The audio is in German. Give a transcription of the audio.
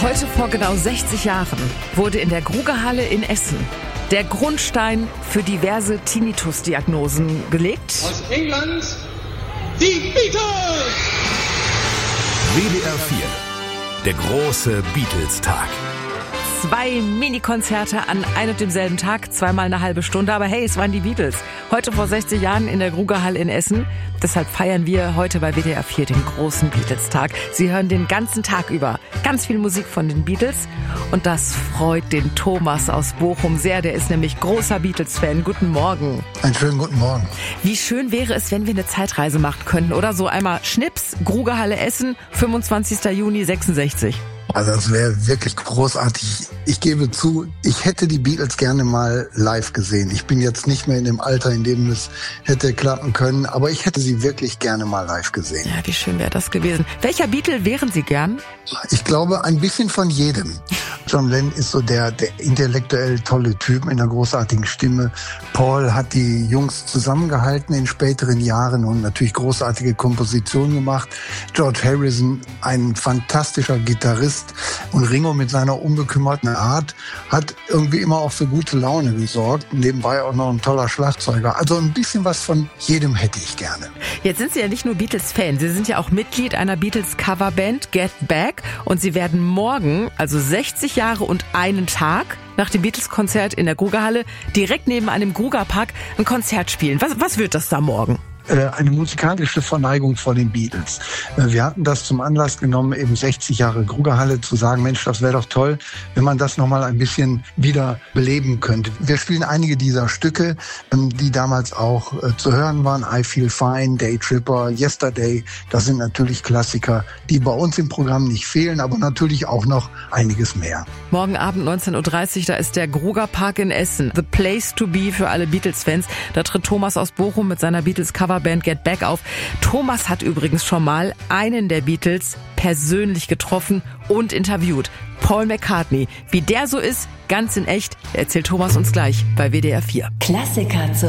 Heute vor genau 60 Jahren wurde in der Grugahalle in Essen der Grundstein für diverse Tinnitus-Diagnosen gelegt. Aus England, die Beatles! WDR 4, der große Beatles-Tag. 2 Mini-Konzerte an einem und demselben Tag, zweimal eine halbe Stunde. Aber hey, es waren die Beatles. Heute vor 60 Jahren in der Grugahalle in Essen. Deshalb feiern wir heute bei WDR 4 den großen Beatles-Tag. Sie hören den ganzen Tag über ganz viel Musik von den Beatles. Und das freut den Thomas aus Bochum sehr. Der ist nämlich großer Beatles-Fan. Guten Morgen. Einen schönen guten Morgen. Wie schön wäre es, wenn wir eine Zeitreise machen könnten, oder? So einmal Schnips, Grugahalle Essen, 25. Juni 66. Also das wäre wirklich großartig. Ich gebe zu, ich hätte die Beatles gerne mal live gesehen. Ich bin jetzt nicht mehr in dem Alter, in dem es hätte klappen können, aber ich hätte sie wirklich gerne mal live gesehen. Ja, wie schön wäre das gewesen. Welcher Beatle wären Sie gern? Ich glaube, ein bisschen von jedem. John Lennon ist so der intellektuell tolle Typ mit einer großartigen Stimme. Paul hat die Jungs zusammengehalten in späteren Jahren und natürlich großartige Kompositionen gemacht. George Harrison, ein fantastischer Gitarrist. Und Ringo mit seiner unbekümmerten Art hat irgendwie immer auch für gute Laune gesorgt. Nebenbei auch noch ein toller Schlagzeuger. Also ein bisschen was von jedem hätte ich gerne. Jetzt sind Sie ja nicht nur Beatles-Fan, Sie sind ja auch Mitglied einer Beatles-Coverband, Get Back. Und Sie werden morgen, also 60 Jahre und einen Tag nach dem Beatles-Konzert in der Grugahalle, direkt neben einem Grugapark ein Konzert spielen. Was wird das da morgen? Eine musikalische Verneigung vor den Beatles. Wir hatten das zum Anlass genommen, eben 60 Jahre Grugahalle, zu sagen, Mensch, das wäre doch toll, wenn man das nochmal ein bisschen wieder beleben könnte. Wir spielen einige dieser Stücke, die damals auch zu hören waren. I Feel Fine, Day Tripper, Yesterday. Das sind natürlich Klassiker, die bei uns im Programm nicht fehlen, aber natürlich auch noch einiges mehr. Morgen Abend 19.30 Uhr, da ist der Grugapark in Essen. The place to be für alle Beatles-Fans. Da tritt Thomas aus Bochum mit seiner Beatles-Coverband Get Back auf. Thomas hat übrigens schon mal einen der Beatles persönlich getroffen und interviewt. Paul McCartney. Wie der so ist, ganz in echt, erzählt Thomas uns gleich bei WDR 4. Klassiker zum